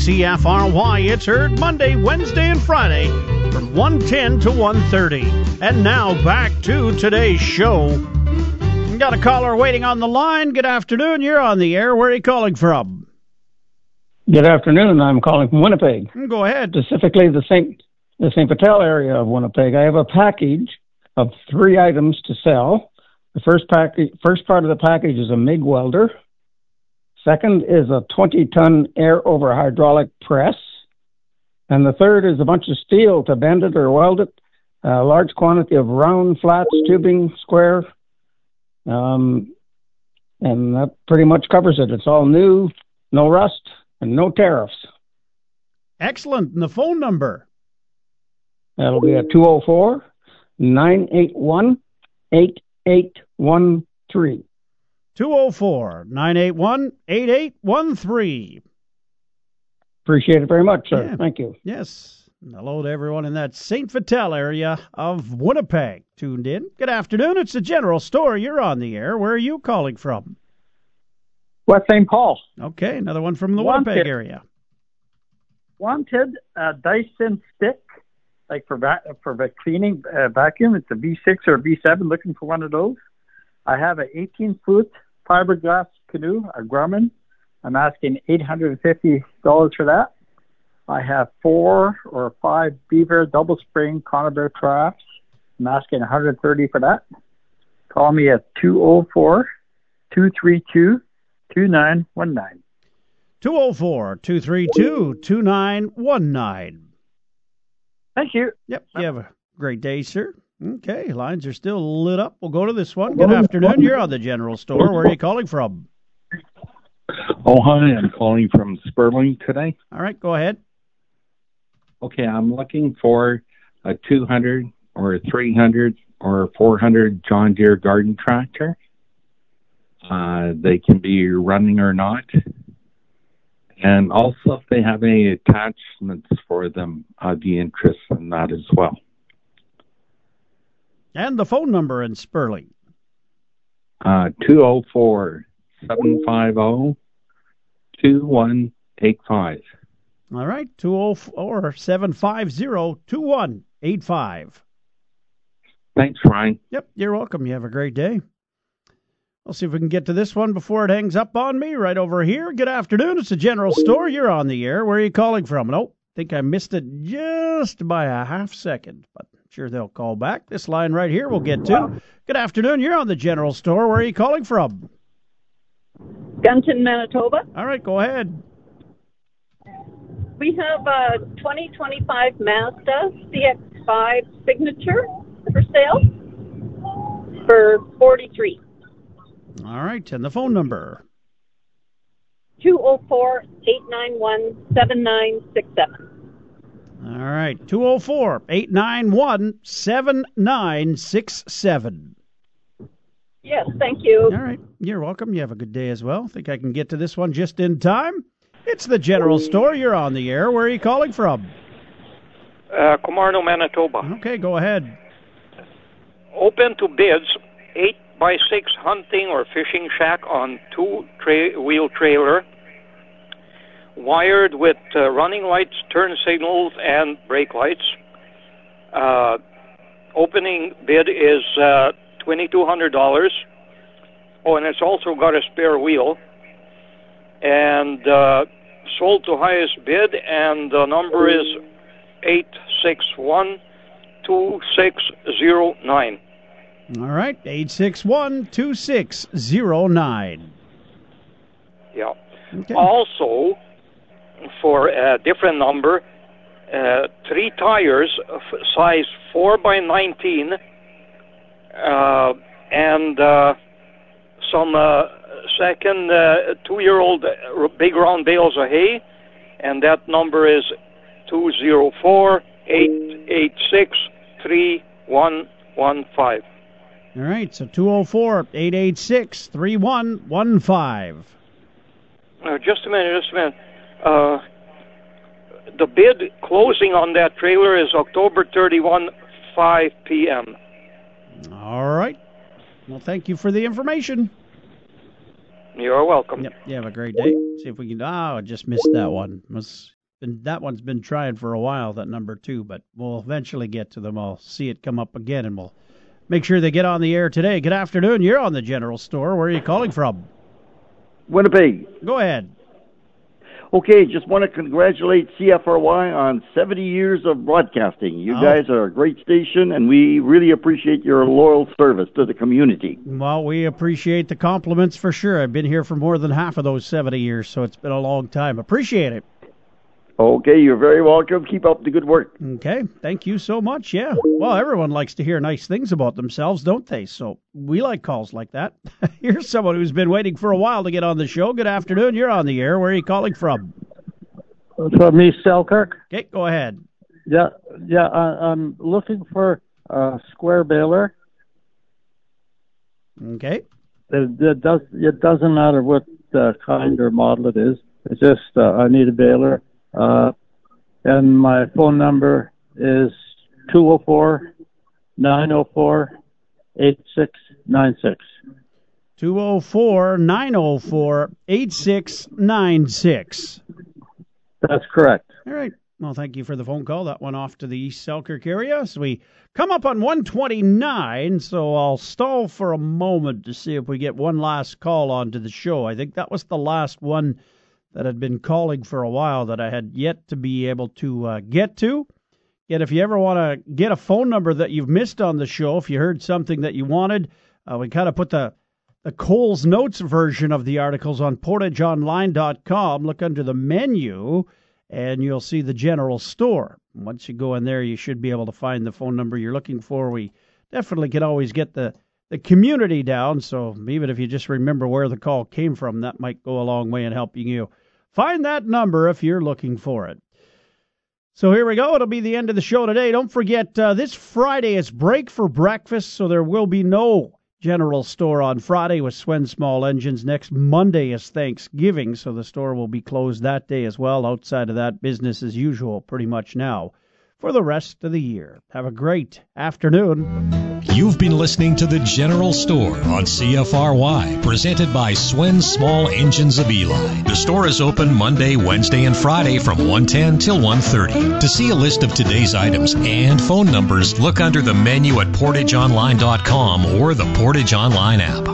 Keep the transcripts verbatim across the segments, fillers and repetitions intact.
C F R Y. It's heard Monday, Wednesday, and Friday from one ten to one thirty. And now back to today's show. We got a caller waiting on the line. Good afternoon. You're on the air. Where are you calling from? Good afternoon. I'm calling from Winnipeg. Go ahead. Specifically the Saint the Saint Patel area of Winnipeg. I have a package of three items to sell. The first package, first part of the package is a MIG welder. Second is a twenty-ton air-over hydraulic press. And the third is a bunch of steel to bend it or weld it. A large quantity of round, flats, tubing, square. Um, and that pretty much covers it. It's all new, no rust, and no tariffs. Excellent. And the phone number? That'll be at two oh four, nine eight one, eight eight one three. two oh four, nine eight one, eight eight one three. Appreciate it very much, sir. Yeah. Thank you. Yes. Hello to everyone in that Saint Vital area of Winnipeg tuned in. Good afternoon. It's the General Store. You're on the air. Where are you calling from? West Saint Paul. Okay, another one from the Wanted. Winnipeg area. Wanted a Dyson stick, like for va- for va- cleaning uh, vacuum. It's a V six or a V seven. Looking for one of those. I have an eighteen foot fiberglass canoe, a Grumman. I'm asking eight hundred fifty dollars for that. I have four or five Beaver double spring Conibear troughs. I'm asking one hundred thirty dollars for that. Call me at two oh four, two three two, two nine one nine. two oh four, two three two, two nine one nine. Thank you. Yep, you have a great day, sir. Okay, lines are still lit up. We'll go to this one. Good afternoon. You're on the General Store. Where are you calling from? Oh, hi. I'm calling from Sperling today. All right, go ahead. Okay, I'm looking for a two hundred or a three hundred or a four hundred John Deere garden tractor. Uh, they can be running or not. And also, if they have any attachments for them, I'd be interested in that as well. And the phone number in Sperling. Uh, two oh four, seven five oh, two one eight five. All right, two oh four, seven five oh, two one eight five. Thanks, Ryan. Yep, you're welcome. You have a great day. We'll see if we can get to this one before it hangs up on me right over here. Good afternoon. It's the General Store. You're on the air. Where are you calling from? Oh, I think I missed it just by a half second, but I'm sure they'll call back. This line right here we'll get to. Good afternoon. You're on the General Store. Where are you calling from? Gunton, Manitoba. All right, go ahead. We have a twenty twenty-five Mazda C X five Signature for sale for forty-three. All right, and the phone number? two oh four, eight nine one, seven nine six seven. All right, two oh four, eight nine one, seven nine six seven. Yes, thank you. All right, you're welcome. You have a good day as well. Think I can get to this one just in time. It's the General Store. You're on the air. Where are you calling from? Uh, Comarno, Manitoba. Okay, go ahead. Open to bids, eight by six hunting or fishing shack on two tra- wheel trailer, wired with uh, running lights, turn signals, and brake lights. Uh, opening bid is uh, twenty-two hundred dollars. Oh, and it's also got a spare wheel. And uh, sold to highest bid, and the number is eight six one, two six zero nine. All right, eight six one, two six zero nine. Yeah. Okay. Also, for a different number, uh, three tires, f- size four by nineteen, uh, and uh, some uh, second uh, two-year-old uh, big round bales of hay, and that number is two oh four, eight eight six, three one one five. All right, so two oh four, eight eight six, three one one five. Uh, just a minute, just a minute. Uh, the bid closing on that trailer is October thirty-first, five p.m. All right. Well, thank you for the information. You're welcome. Yep, you have a great day. See if we can... Oh, I just missed that one. Was been, that one's been trying for a while, that number two, but we'll eventually get to them. I'll see it come up again, and we'll make sure they get on the air today. Good afternoon. You're on the General Store. Where are you calling from? Winnipeg. Go ahead. Okay, just want to congratulate C F R Y on seventy years of broadcasting. You oh. guys are a great station, and we really appreciate your loyal service to the community. Well, we appreciate the compliments for sure. I've been here for more than half of those seventy years, so it's been a long time. Appreciate it. Okay, you're very welcome. Keep up the good work. Okay, thank you so much, yeah. Well, everyone likes to hear nice things about themselves, don't they? So we like calls like that. Here's someone who's been waiting for a while to get on the show. Good afternoon, you're on the air. Where are you calling from? From East Selkirk. Okay, go ahead. Yeah, yeah, I, I'm looking for a square baler. Okay. It, it, does, it doesn't matter what uh, kind or model it is. It's just uh, I need a baler. Uh, and my phone number is two oh four, nine oh four, eight six nine six. two oh four, nine oh four, eight six nine six. That's correct. All right. Well, thank you for the phone call. That went off to the East Selkirk area. So we come up on one twenty-nine, so I'll stall for a moment to see if we get one last call onto the show. I think that was the last one that had been calling for a while that I had yet to be able to uh, get to. Yet if you ever want to get a phone number that you've missed on the show, if you heard something that you wanted, uh, we kind of put the, the Coles Notes version of the articles on portage online dot com. Look under the menu, and you'll see the General Store. Once you go in there, you should be able to find the phone number you're looking for. We definitely can always get the, the community down, so even if you just remember where the call came from, that might go a long way in helping you find that number if you're looking for it. So here we go. It'll be the end of the show today. Don't forget, uh, this Friday is break for breakfast, so there will be no General Store on Friday with Swen Small Engines. Next Monday is Thanksgiving, so the store will be closed that day as well. Outside of that, business as usual pretty much now for the rest of the year. Have a great afternoon. You've been listening to The General Store on C F R Y, presented by Swen Small Engines of Eli. The store is open Monday, Wednesday, and Friday from one ten till one thirty. To see a list of today's items and phone numbers, look under the menu at portage online dot com or the Portage Online app.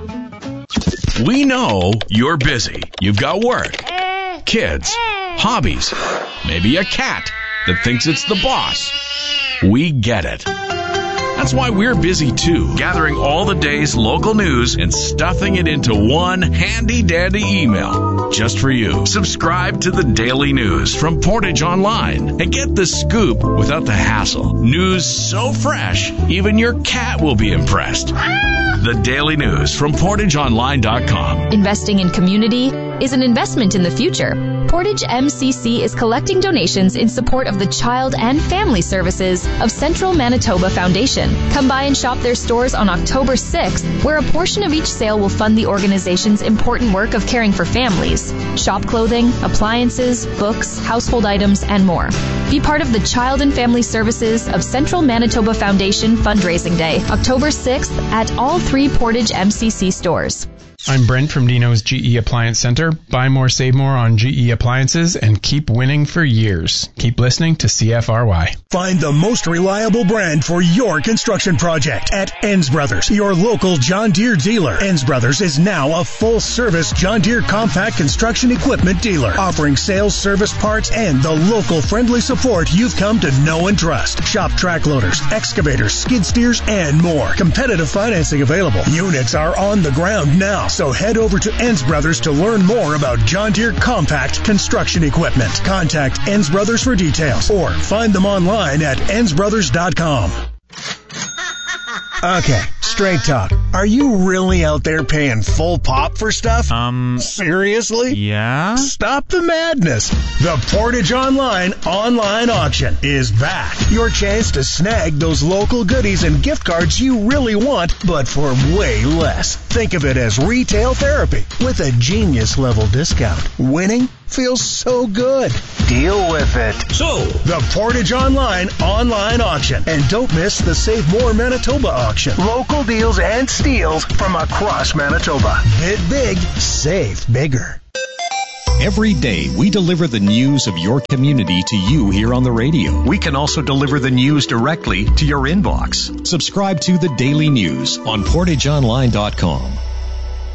We know you're busy. You've got work, kids, hobbies, maybe a cat that thinks it's the boss. We get it. That's why we're busy too, gathering all the day's local news and stuffing it into one handy-dandy email just for you. Subscribe to the Daily News from Portage Online and get the scoop without the hassle. News so fresh, even your cat will be impressed. The Daily News from portage online dot com. Investing in community is an investment in the future. Portage M C C is collecting donations in support of the Child and Family Services of Central Manitoba Foundation. Come by and shop their stores on October sixth, where a portion of each sale will fund the organization's important work of caring for families. Shop clothing, appliances, books, household items, and more. Be part of the Child and Family Services of Central Manitoba Foundation Fundraising Day, October sixth, at all three Portage M C C stores. I'm Brent from Dino's G E Appliance Center. Buy more, save more on G E appliances and keep winning for years. Keep listening to C F R Y. Find the most reliable brand for your construction project at Enns Brothers, your local John Deere dealer. Enns Brothers is now a full-service John Deere compact construction equipment dealer, offering sales, service, parts, and the local friendly support you've come to know and trust. Shop track loaders, excavators, skid steers, and more. Competitive financing available. Units are on the ground now. So head over to Enns Brothers to learn more about John Deere compact construction equipment. Contact Enns Brothers for details or find them online at enns brothers dot com. Okay, straight talk. Are you really out there paying full pop for stuff? Um, Seriously? Yeah? Stop the madness. The Portage Online online auction is back. Your chance to snag those local goodies and gift cards you really want, but for way less. Think of it as retail therapy with a genius level discount. Winning feels so good. Deal with it. So, the Portage Online online auction. And don't miss the Save More Manitoba auction. Local deals and steals from across Manitoba. Bid big, save bigger. Every day, we deliver the news of your community to you here on the radio. We can also deliver the news directly to your inbox. Subscribe to the Daily News on portage online dot com.